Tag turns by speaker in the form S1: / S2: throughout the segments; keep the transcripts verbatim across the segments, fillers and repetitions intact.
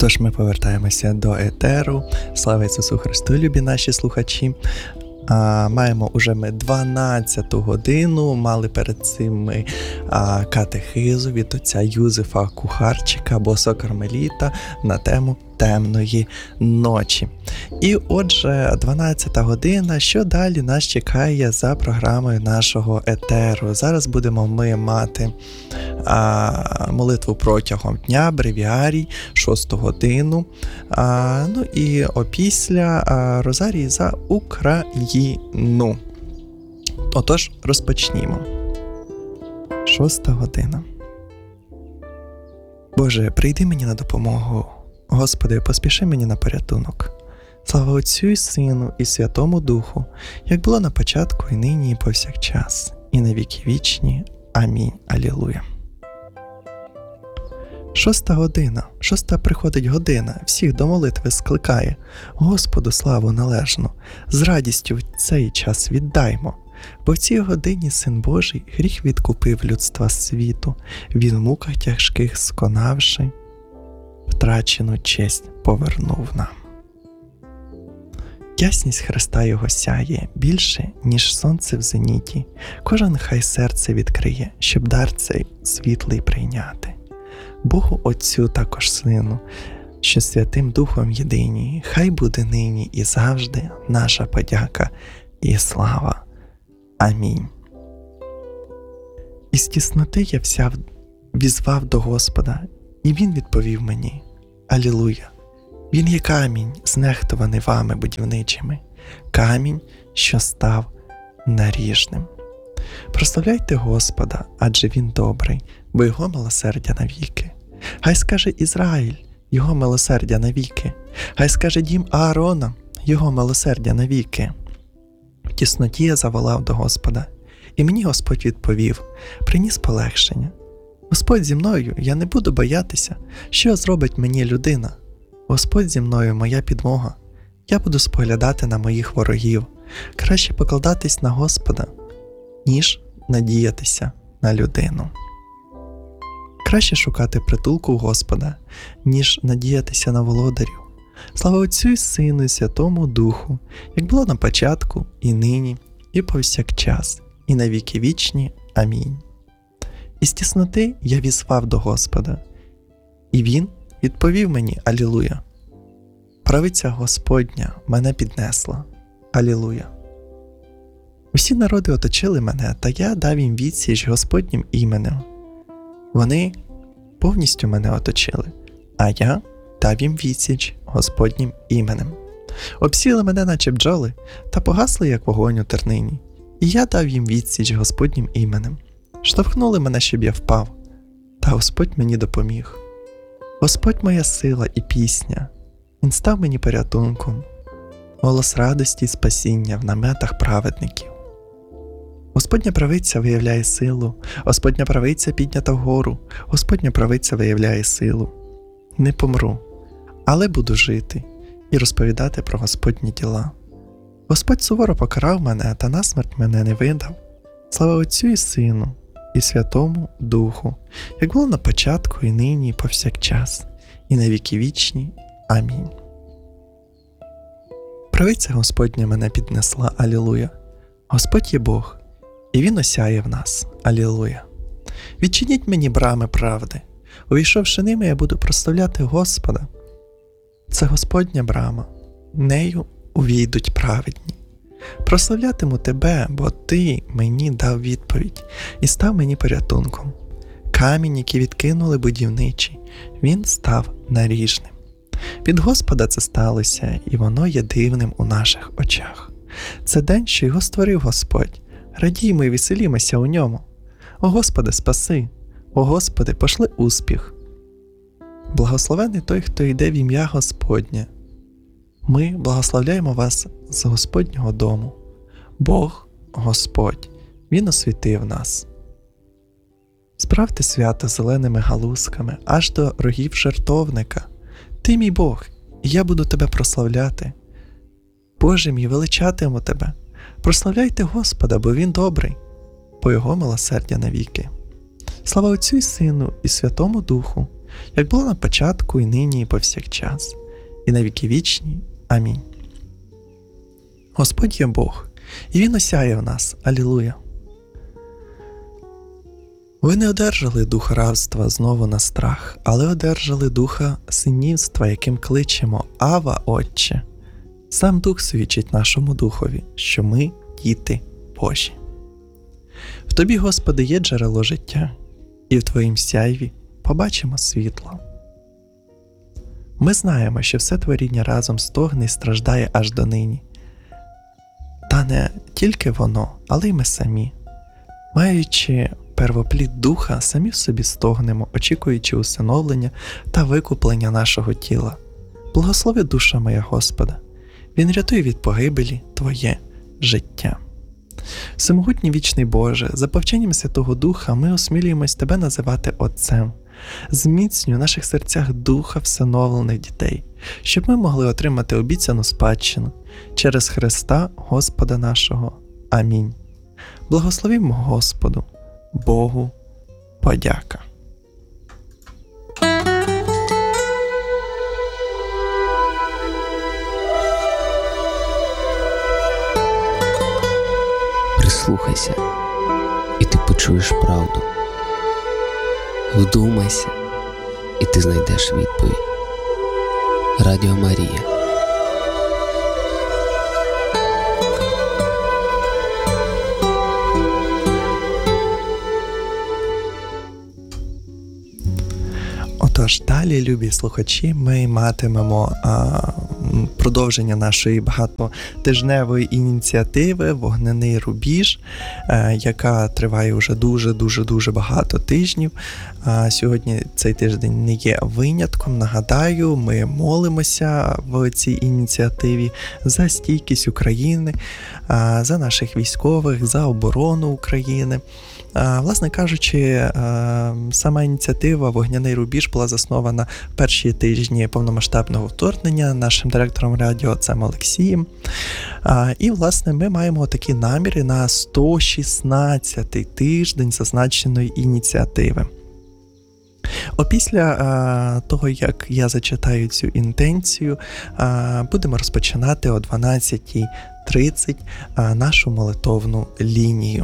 S1: Отож, ми повертаємося до етеру. Слава Ісусу Христу, любі наші слухачі. А, маємо уже ми дванадцяту годину, мали перед цим ми а, катехизу від отця Юзефа Кухарчика, босокармеліта, на тему темної ночі. І отже, дванадцята година, що далі нас чекає за програмою нашого етеру. Зараз будемо ми мати а, молитву протягом дня, бревіарій, шосту годину, а, ну і опісля а, розарій за Україну. Отож, розпочнімо. Шоста година. Боже, прийди мені на допомогу. Господи, поспіши мені на порятунок. Слава Отцю і Сину, і Святому Духу, як було на початку, і нині, і повсякчас, і на віки вічні. Амінь. Алілуя. Шоста година. Шоста приходить година, всіх до молитви скликає. Господу славу належну, з радістю в цей час віддаймо. Бо в цій годині Син Божий гріх відкупив людства світу, він в муках тяжких сконавши, втрачену честь повернув нам. Ясність Христа Його сяє більше, ніж сонце в зеніті. Кожен хай серце відкриє, щоб дар цей світлий прийняти. Богу Отцю також Сину, що Святим Духом єдині, хай буде нині і завжди наша подяка і слава. Амінь. Із тісноти я взяв, візвав до Господа, і Він відповів мені. Алілуя! Він є камінь, знехтований вами будівничими, камінь, що став наріжним. Прославляйте Господа, адже Він добрий, бо Його милосердя навіки. Хай скаже Ізраїль, Його милосердя навіки. Хай скаже дім Аарона, Його милосердя навіки. В тісноті я заволав до Господа, і мені Господь відповів, приніс полегшення. Господь зі мною, я не буду боятися, що зробить мені людина. Господь зі мною моя підмога, я буду споглядати на моїх ворогів. Краще покладатись на Господа, ніж надіятися на людину. Краще шукати притулку Господа, ніж надіятися на володарів. Слава Отцю і Сину і Святому Духу, як було на початку, і нині, і повсякчас, і на віки вічні. Амінь. Із тісноти я візвав до Господа, і Він відповів мені. Алілуя. Правиця Господня мене піднесла. Алілуя. Усі народи оточили мене, та я дав їм відсіч Господнім іменем. Вони повністю мене оточили, а я дав їм відсіч Господнім іменем. Обсіли мене, наче бджоли, та погасли, як вогонь у тернині. І я дав їм відсіч Господнім іменем. Штовхнули мене, щоб я впав, та Господь мені допоміг. Господь моя сила і пісня, Він став мені порятунком, голос радості і спасіння в наметах праведників. Господня правиця виявляє силу, Господня правиця піднята вгору, Господня правиця виявляє силу. Не помру, але буду жити і розповідати про Господні діла. Господь суворо покарав мене, та насмерть мене не видав. Слава Отцю і Сину, і Святому Духу, як було на початку, і нині, і повсякчас, і на віки вічні. Амінь. Правиця Господня мене піднесла. Алілуя. Господь є Бог, і Він осяє в нас. Алілуя. Відчиніть мені брами правди. Увійшовши ними, я буду прославляти Господа. Це Господня брама. Нею увійдуть праведні. Прославлятиму тебе, бо ти мені дав відповідь і став мені порятунком. Камінь, який відкинули будівничі, він став наріжним. Від Господа це сталося, і воно є дивним у наших очах. Це день, що його створив Господь. Радіймо і веселімося у ньому. О Господи, спаси! О Господи, пошли успіх! Благословений той, хто йде в ім'я Господнє. Ми благословляємо вас з Господнього дому. Бог, Господь, Він освітив нас. Справте свято зеленими галузками аж до рогів жертовника. Ти мій Бог, і я буду тебе прославляти. Боже мій, величатиму тебе. Прославляйте Господа, бо Він добрий, бо Його милосердя навіки. Слава Отцю і Сину і Святому Духу, як було на початку, і нині, і повсякчас, і на віки вічні. Амінь. Господь є Бог, і Він осяє в нас. Алілуя! Ви не одержали духа рабства знову на страх, але одержали духа синівства, яким кличемо «Ава, Отче». Сам Дух свідчить нашому духові, що ми – діти Божі. В Тобі, Господи, є джерело життя, і в Твоїм сяйві побачимо світло. Ми знаємо, що все творіння разом стогне і страждає аж донині. Та не тільки воно, але й ми самі. Маючи первоплід Духа, самі в собі стогнемо, очікуючи усиновлення та викуплення нашого тіла. Благослови душа моя Господа. Він рятує від погибелі Твоє життя. Всемогутній вічний Боже, за повченням Святого Духа ми осмілюємось Тебе називати Отцем. Зміцнюй в наших серцях духа всиновлених дітей, щоб ми могли отримати обіцяну спадщину через Христа Господа нашого. Амінь. Благословімо Господу, Богу подяка.
S2: Прислухайся, і ти почуєш правду. Вдумайся, і ти знайдеш відповідь. Радіо Марія.
S1: Отож, далі, любі слухачі, ми матимемо а, продовження нашої багатотижневої ініціативи «Вогняний рубіж», а, яка триває вже дуже-дуже-дуже багато тижнів. А, сьогодні цей тиждень не є винятком. Нагадаю, ми молимося в цій ініціативі за стійкість України, а, за наших військових, за оборону України. Власне кажучи, сама ініціатива «Вогняний рубіж» була заснована в перші тижні повномасштабного вторгнення нашим директором радіо отцем Олексієм. І, власне, ми маємо такі наміри на сто шістнадцятий тиждень зазначеної ініціативи. Опісля а, того, як я зачитаю цю інтенцію, а, будемо розпочинати о дванадцятій тридцять а, нашу молитовну лінію.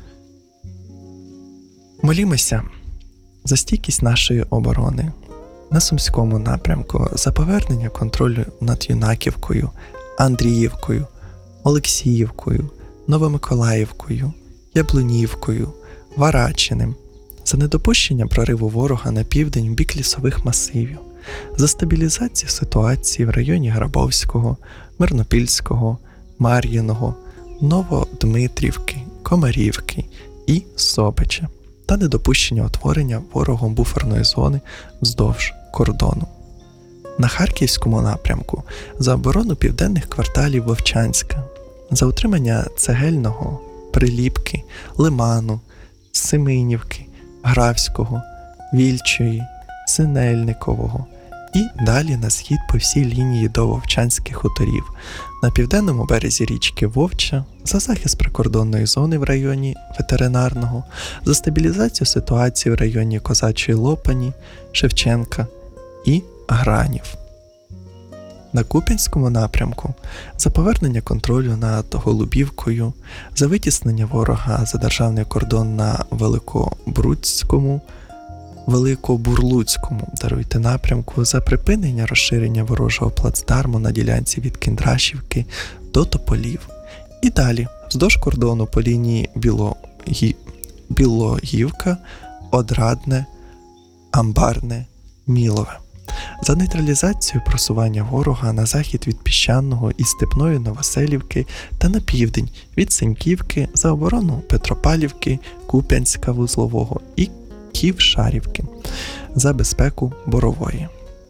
S1: Молімося за стійкість нашої оборони на Сумському напрямку, за повернення контролю над Юнаківкою, Андріївкою, Олексіївкою, Новомиколаївкою, Яблунівкою, Варачиним, за недопущення прориву ворога на південь в бік лісових масивів, за стабілізацію ситуації в районі Грабовського, Мирнопільського, Мар'їного, Новодмитрівки, Комарівки і Собича, та недопущення утворення ворогом буферної зони вздовж кордону. На Харківському напрямку за оборону південних кварталів Вовчанська, за утримання Цегельного, Приліпки, Лиману, Семенівки, Гравського, Вільчої, Синельникового і далі на схід по всій лінії до Вовчанських хуторів, на південному березі річки Вовча, за захист прикордонної зони в районі Ветеринарного, за стабілізацію ситуації в районі Козачої Лопані, Шевченка і Гранів. На Куп'янському напрямку за повернення контролю над Голубівкою, за витіснення ворога за державний кордон на Великобрудському, Великобурлуцькому, даруйте, напрямку, за припинення розширення ворожого плацдарму на ділянці від Кіндрашівки до Тополів. І далі, вздовж кордону по лінії Білогі... Білогівка, Одрадне, Амбарне, Мілове. За нейтралізацію просування ворога на захід від Піщаного і Степної Новоселівки та на південь від Сеньківки, за оборону Петропавлівки, Куп'янська вузлового і Ківшарівки, за безпеку Борової.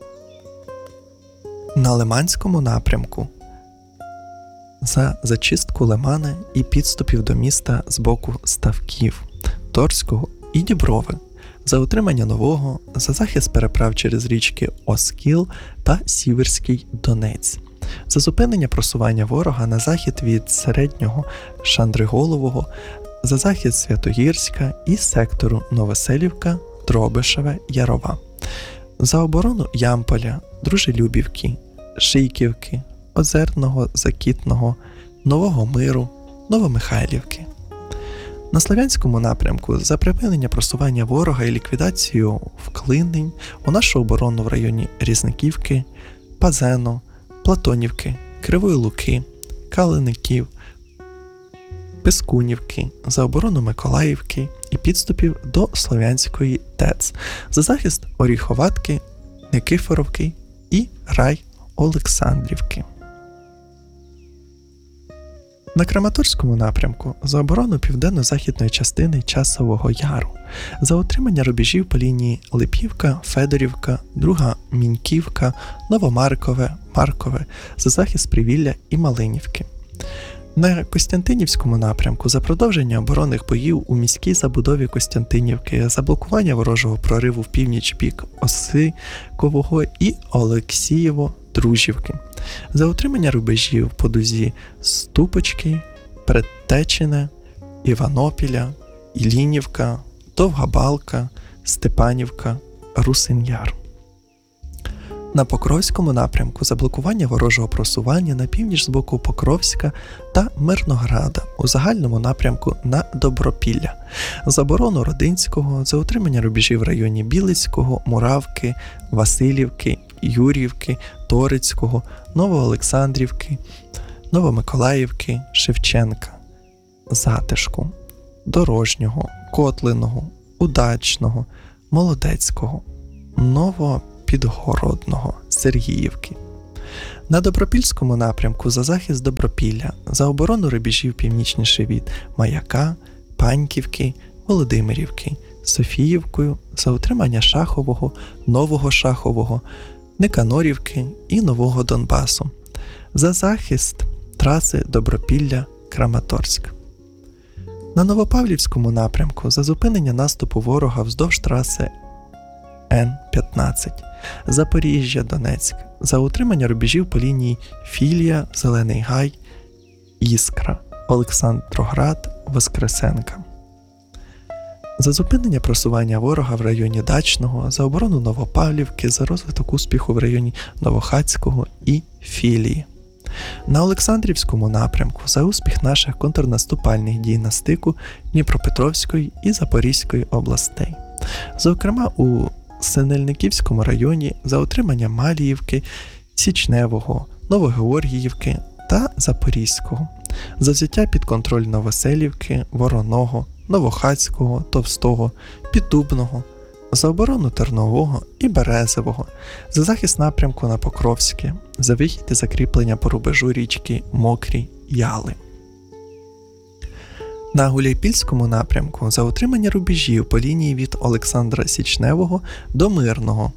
S1: На Лиманському напрямку за зачистку Лимана і підступів до міста з боку Ставків, Торського і Діброви, за утримання Нового, за захист переправ через річки Оскіл та Сіверський Донець, за зупинення просування ворога на захід від середнього Шандриголового, за захист Святогірська і сектору Новоселівка, Дробишеве, Ярова, За оборону Ямполя, Дружелюбівки, Шийківки, Озерного, Закітного, Нового Миру, Новомихайлівки. На Слов'янському напрямку за припинення просування ворога і ліквідацію вклинень у нашу оборону в районі Різниківки, Пазено, Платонівки, Кривої Луки, Калиників, Пискунівки, за оборону Миколаївки і підступів до Слов'янської ТЕЦ, за захист Оріховатки, Никифоровки і рай Олександрівки. На Краматорському напрямку за оборону південно-західної частини Часового Яру, за утримання рубежів по лінії Липівка, Федорівка, Друга Міньківка, Новомаркове, Маркове, за захист Привілля і Малинівки. На Костянтинівському напрямку за продовження оборонних боїв у міській забудові Костянтинівки, за блокування ворожого прориву в північ бік Осикового і Олексієво-Дружівки, за утримання рубежів по дузі Ступочки, Предтечине, Іванопіля, Ілінівка, Довга Балка, Степанівка, Русин-Яр. На Покровському напрямку за блокування ворожого просування на північ з боку Покровська та Мирнограда у загальному напрямку на Добропілля, за оборону Родинського, за утримання рубежів в районі Білицького, Муравки, Василівки, Юрівки, Торицького, Новоолександрівки, Новомиколаївки, Шевченка, Затишку, Дорожнього, Котлиного, Удачного, Молодецького, Новопідгородного, Сергіївки. На Добропільському напрямку за захист Добропілля, за оборону рубежів північніше від Маяка, Паньківки, Володимирівки, Софіївкою, за утримання Шахового, Нового Шахового, Никанорівки і Нового Донбасу, за захист траси Добропілля-Краматорськ. На Новопавлівському напрямку за зупинення наступу ворога вздовж траси Н п'ятнадцять, Запоріжжя-Донецьк, за утримання рубежів по лінії Філія, Зелений Гай, Іскра, Олександроград, Воскресенка. За зупинення просування ворога в районі Дачного, за оборону Новопавлівки, за розвиток успіху в районі Новохацького і Філії. На Олександрівському напрямку за успіх наших контрнаступальних дій на стику Дніпропетровської і Запорізької областей. Зокрема, у Синельниківському районі за утримання Маліївки, Січневого, Новогеоргіївки та Запорізького, за взяття під контроль Новоселівки, Вороного, Новохацького, Товстого, Піддубного, за оборону Тернового і Березового, за захист напрямку на Покровське, за вихід і закріплення по рубежу річки Мокрі Яли. На Гуляйпільському напрямку за утримання рубежів по лінії від Олександра Січневого до Мирного,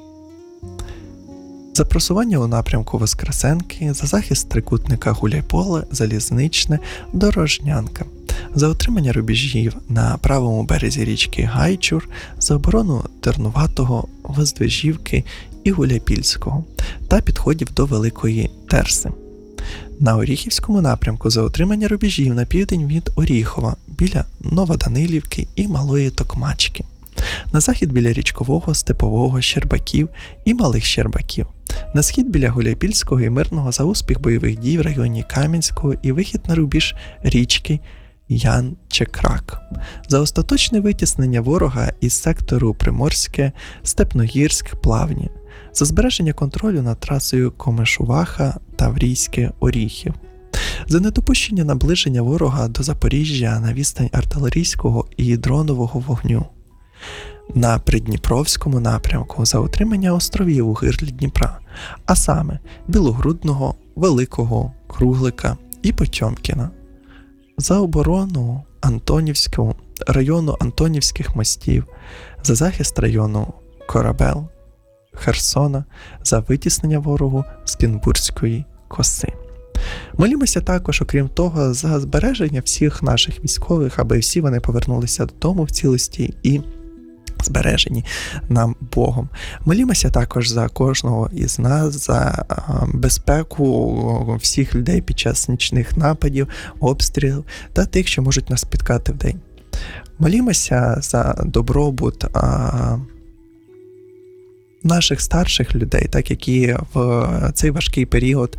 S1: за просування у напрямку Воскресенки, за захист трикутника Гуляйполе, Залізничне, Дорожнянка, за утримання рубежів на правому березі річки Гайчур, за оборону Тернуватого, Воздвижівки і Гуляйпільського та підходів до Великої Терси. На Оріхівському напрямку за утримання рубежів на південь від Оріхова, біля Новоданилівки і Малої Токмачки. На захід біля Річкового, Степового, Щербаків і Малих Щербаків. На схід біля Гуляйпільського і Мирного за успіх бойових дій в районі Кам'янського і вихід на рубіж річки Ян-Чекрак. За остаточне витіснення ворога із сектору Приморське, Степногірськ, Плавні. За збереження контролю над трасою Комишуваха, Таврійське, Оріхів. За недопущення наближення ворога до Запоріжжя на відстань артилерійського і дронового вогню. На Придніпровському напрямку за утримання островів у гирлі Дніпра, а саме Білогрудного, Великого, Круглика і Потьомкіна. За оборону Антонівського району Антонівських мостів, за захист району Корабел, Херсона, за витіснення ворогу з Кінбурзької коси. Молімося також, окрім того, за збереження всіх наших військових, аби всі вони повернулися додому в цілості і збережені нам Богом. Молімося також за кожного із нас, за безпеку всіх людей під час нічних нападів, обстрілів та тих, що можуть нас спіткати вдень. Молімося за добробут а, наших старших людей, так, які в цей важкий період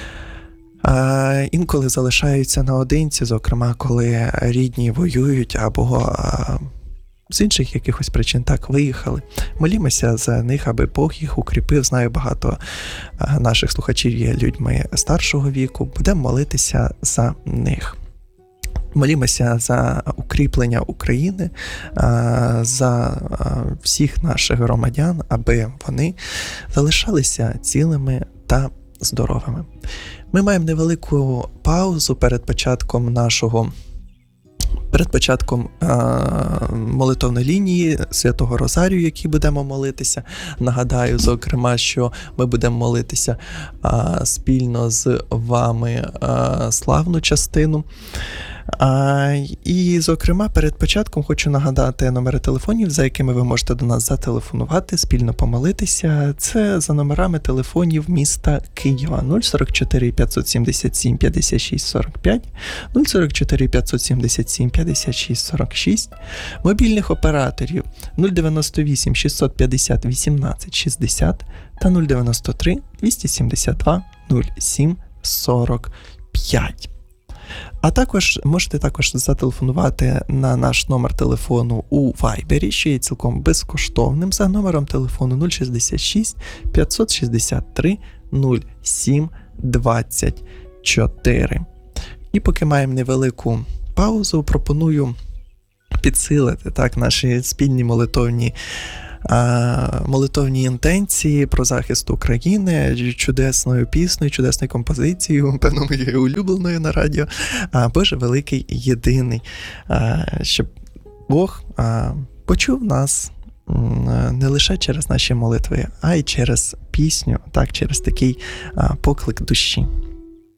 S1: а, інколи залишаються наодинці, зокрема, коли рідні воюють або а, з інших якихось причин так виїхали. Молімося за них, аби Бог їх укріпив. Знаю, багато а, наших слухачів є людьми старшого віку. Будемо молитися за них. Молімося за укріплення України, за всіх наших громадян, аби вони залишалися цілими та здоровими. Ми маємо невелику паузу перед початком нашого Перед початком е- молитовної лінії Святого Розарію, який будемо молитися. Нагадаю, зокрема, що ми будемо молитися е- спільно з вами е- славну частину. А, і, зокрема, перед початком хочу нагадати номери телефонів, за якими ви можете до нас зателефонувати, спільно помолитися. Це за номерами телефонів міста Києва нуль сорок чотири п'ятсот сімдесят сім п'ятдесят шість сорок п'ять, нуль сорок чотири п'ятсот сімдесят сім п'ятдесят шість сорок шість, мобільних операторів нуль дев'яносто вісім шістсот п'ятдесят вісімнадцять шістдесят та нуль дев'яносто три двісті сімдесят два нуль сім сорок п'ять. А також можете також зателефонувати на наш номер телефону у Вайбері, що є цілком безкоштовним, за номером телефону нуль шістдесят шість п'ятсот шістдесят три нуль сім двадцять чотири. І поки маємо невелику паузу, пропоную підсилити так наші спільні молитовні молитовні інтенції про захист України чудесною піснею, чудесною композицією, певно, моєю улюбленою на радіо, Боже великий єдиний, щоб Бог почув нас не лише через наші молитви, а й через пісню, так, через такий поклик душі.